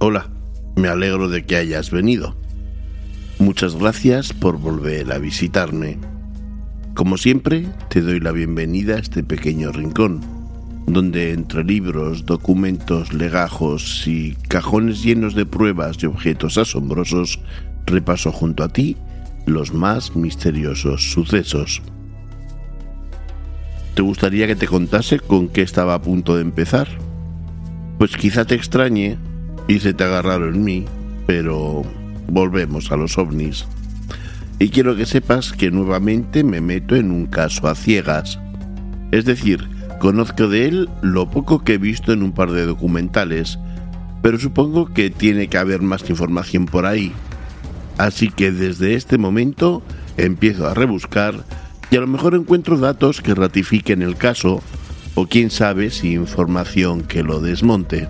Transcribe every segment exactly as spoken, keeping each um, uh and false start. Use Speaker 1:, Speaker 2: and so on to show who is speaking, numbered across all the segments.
Speaker 1: Hola, me alegro de que hayas venido. Muchas gracias por volver a visitarme. Como siempre, te doy la bienvenida a este pequeño rincón, donde entre libros, documentos, legajos y cajones llenos de pruebas y objetos asombrosos, repaso junto a ti los más misteriosos sucesos. ¿Te gustaría que te contase con qué estaba a punto de empezar? Pues quizá te extrañe y se te haga raro en mí, pero volvemos a los ovnis. Y quiero que sepas que nuevamente me meto en un caso a ciegas. Es decir, conozco de él lo poco que he visto en un par de documentales, pero supongo que tiene que haber más información por ahí. Así que desde este momento empiezo a rebuscar y a lo mejor encuentro datos que ratifiquen el caso, o quién sabe si información que lo desmonte.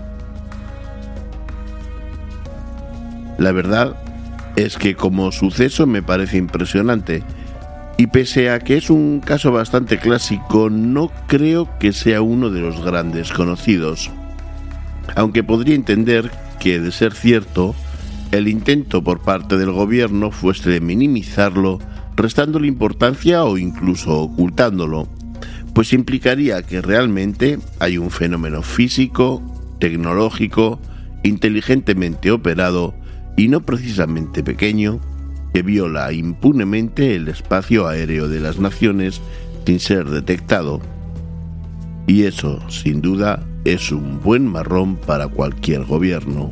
Speaker 1: La verdad es que como suceso me parece impresionante, y pese a que es un caso bastante clásico, no creo que sea uno de los grandes conocidos. Aunque podría entender que, de ser cierto, el intento por parte del gobierno fuese de minimizarlo, restándole importancia o incluso ocultándolo, pues implicaría que realmente hay un fenómeno físico, tecnológico, inteligentemente operado y no precisamente pequeño, que viola impunemente el espacio aéreo de las naciones sin ser detectado. Y eso, sin duda, es un buen marrón para cualquier gobierno.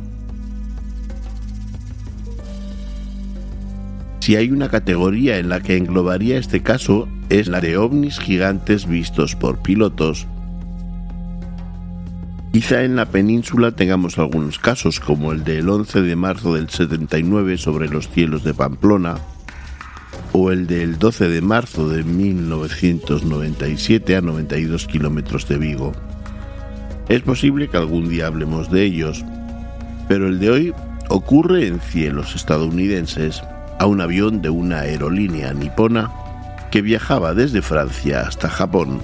Speaker 1: Si hay una categoría en la que englobaría este caso, es la de ovnis gigantes vistos por pilotos. Quizá en la península tengamos algunos casos, como el del once de marzo del setenta y nueve sobre los cielos de Pamplona, o el del doce de marzo de mil novecientos noventa y siete a noventa y dos kilómetros de Vigo. Es posible que algún día hablemos de ellos, pero el de hoy ocurre en cielos estadounidenses, a un avión de una aerolínea nipona que viajaba desde Francia hasta Japón.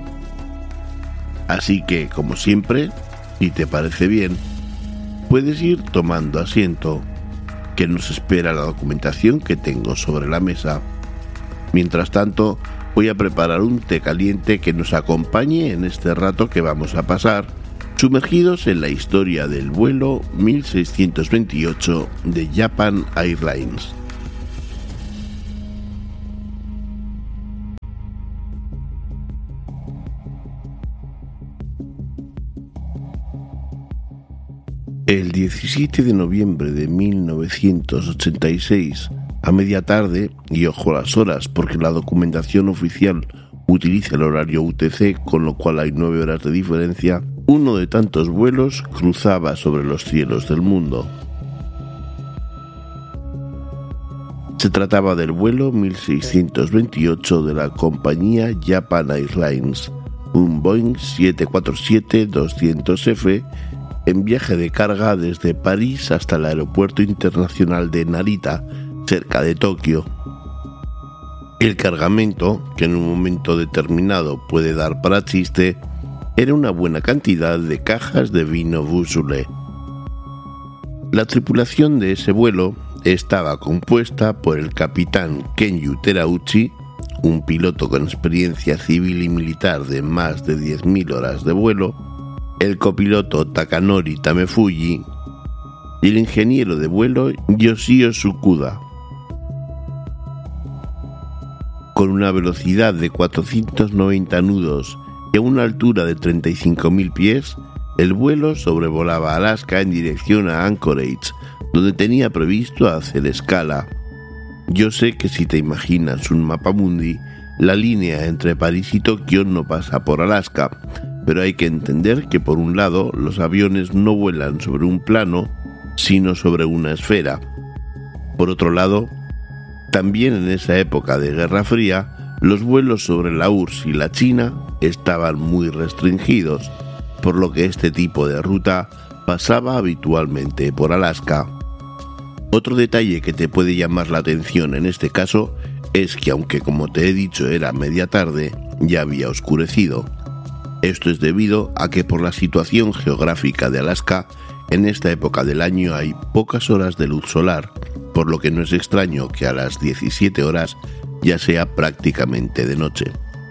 Speaker 1: Así que, como siempre, si te parece bien, puedes ir tomando asiento, que nos espera la documentación que tengo sobre la mesa. Mientras tanto, voy a preparar un té caliente que nos acompañe en este rato que vamos a pasar, sumergidos en la historia del vuelo mil seiscientos veintiocho de Japan Airlines. El diecisiete de noviembre de mil novecientos ochenta y seis, a media tarde, y ojo a las horas porque la documentación oficial utiliza el horario U T C, con lo cual hay nueve horas de diferencia, uno de tantos vuelos cruzaba sobre los cielos del mundo. Se trataba del vuelo mil seiscientos veintiocho de la compañía Japan Airlines, un Boeing siete cuatro siete doscientos F, en viaje de carga desde París hasta el aeropuerto internacional de Narita, cerca de Tokio. El cargamento, que en un momento determinado puede dar para chiste, era una buena cantidad de cajas de vino Beaujolais. La tripulación de ese vuelo estaba compuesta por el capitán Kenyu Terauchi, un piloto con experiencia civil y militar de más de diez mil horas de vuelo, el copiloto Takanori Tamefuji y el ingeniero de vuelo Yoshio Tsukuda. Con una velocidad de cuatrocientos noventa nudos y a una altura de treinta y cinco mil pies, el vuelo sobrevolaba Alaska en dirección a Anchorage, donde tenía previsto hacer escala. Yo sé que si te imaginas un mapamundi, la línea entre París y Tokio no pasa por Alaska, pero hay que entender que por un lado los aviones no vuelan sobre un plano, sino sobre una esfera. Por otro lado, también en esa época de Guerra Fría, los vuelos sobre la U R S S y la China estaban muy restringidos, por lo que este tipo de ruta pasaba habitualmente por Alaska. Otro detalle que te puede llamar la atención en este caso es que, aunque como te he dicho era media tarde, ya había oscurecido. Esto es debido a que por la situación geográfica de Alaska, En esta época del año hay pocas horas de luz solar, por lo que no es extraño que a las diecisiete horas ya sea prácticamente de noche.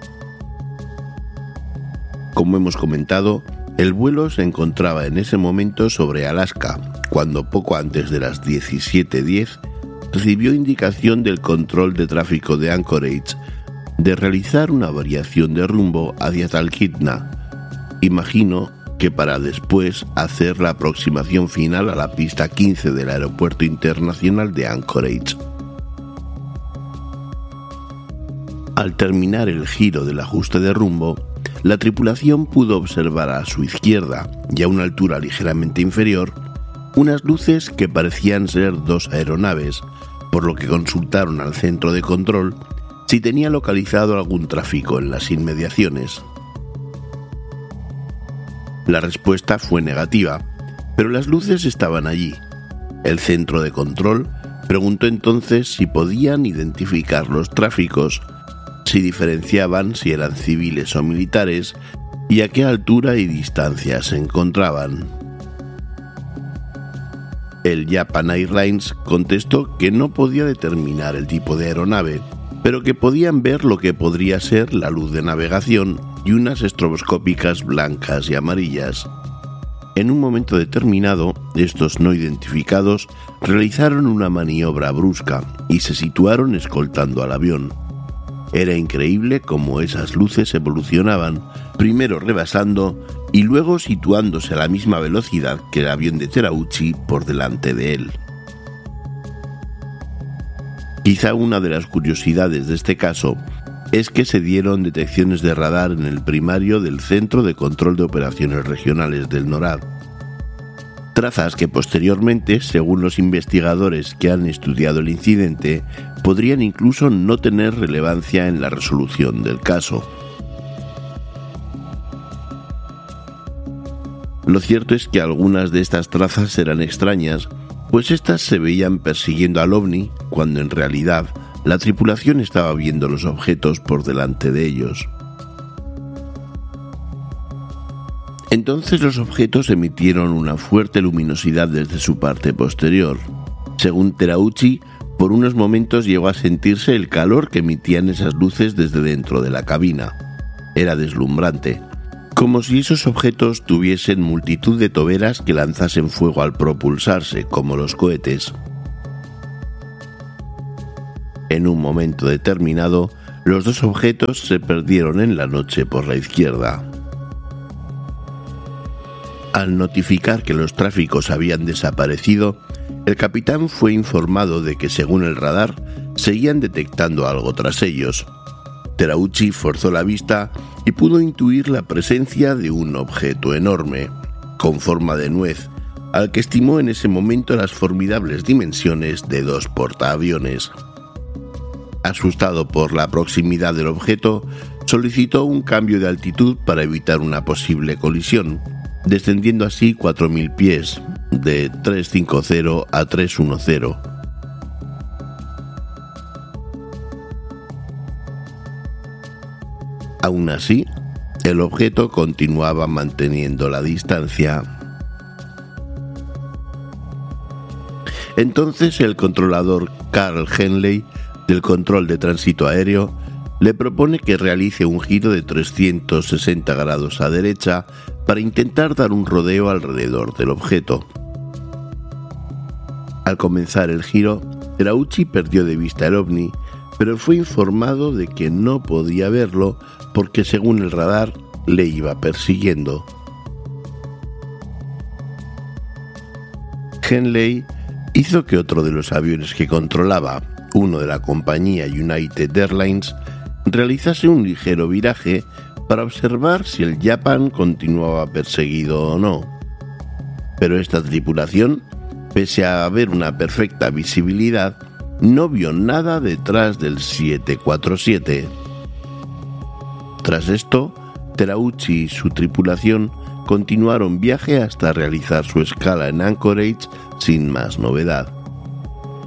Speaker 1: Como hemos comentado, el vuelo se encontraba en ese momento sobre Alaska, cuando poco antes de las diecisiete diez recibió indicación del control de tráfico de Anchorage de realizar una variación de rumbo hacia Talkeetna. Imagino que para después hacer la aproximación final a la pista quince del Aeropuerto Internacional de Anchorage. Al terminar el giro del ajuste de rumbo, la tripulación pudo observar a su izquierda y a una altura ligeramente inferior unas luces que parecían ser dos aeronaves, por lo que consultaron al centro de control si tenía localizado algún tráfico en las inmediaciones. La respuesta fue negativa, pero las luces estaban allí. El centro de control preguntó entonces si podían identificar los tráficos, si diferenciaban si eran civiles o militares y a qué altura y distancia se encontraban. El Japan Airlines contestó que no podía determinar el tipo de aeronave, pero que podían ver lo que podría ser la luz de navegación y unas estroboscópicas blancas y amarillas. En un momento determinado, estos no identificados realizaron una maniobra brusca y se situaron escoltando al avión. Era increíble cómo esas luces evolucionaban, primero rebasando y luego situándose a la misma velocidad que el avión de Terauchi por delante de él. Quizá una de las curiosidades de este caso es que se dieron detecciones de radar en el primario del Centro de Control de Operaciones Regionales del NORAD. Trazas que posteriormente, según los investigadores que han estudiado el incidente, podrían incluso no tener relevancia en la resolución del caso. Lo cierto es que algunas de estas trazas eran extrañas, pues éstas se veían persiguiendo al ovni, cuando en realidad la tripulación estaba viendo los objetos por delante de ellos. Entonces los objetos emitieron una fuerte luminosidad desde su parte posterior. Según Terauchi, por unos momentos llegó a sentirse el calor que emitían esas luces desde dentro de la cabina. Era deslumbrante, como si esos objetos tuviesen multitud de toberas que lanzasen fuego al propulsarse, como los cohetes. En un momento determinado, los dos objetos se perdieron en la noche por la izquierda. Al notificar que los tráficos habían desaparecido, el capitán fue informado de que, según el radar, seguían detectando algo tras ellos. Terauchi forzó la vista y pudo intuir la presencia de un objeto enorme, con forma de nuez, al que estimó en ese momento las formidables dimensiones de dos portaaviones. Asustado por la proximidad del objeto, solicitó un cambio de altitud para evitar una posible colisión, descendiendo así cuatro mil pies, de trescientos cincuenta a trescientos diez. Aún así, el objeto continuaba manteniendo la distancia. Entonces el controlador Carl Henley, del control de tránsito aéreo, le propone que realice un giro de trescientos sesenta grados a derecha para intentar dar un rodeo alrededor del objeto. Al comenzar el giro, Terauchi perdió de vista el ovni, pero fue informado de que no podía verlo porque, según el radar, le iba persiguiendo. Henley hizo que otro de los aviones que controlaba, uno de la compañía United Airlines, realizase un ligero viraje para observar si el Japan continuaba perseguido o no. Pero esta tripulación, pese a haber una perfecta visibilidad, no vio nada detrás del siete cuatro siete. Tras esto, Terauchi y su tripulación continuaron viaje hasta realizar su escala en Anchorage sin más novedad.